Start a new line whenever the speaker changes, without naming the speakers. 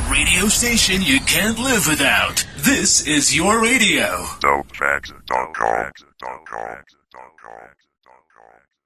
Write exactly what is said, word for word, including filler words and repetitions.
radio station you can't live without. This is your radio.
Dope Facts dot com.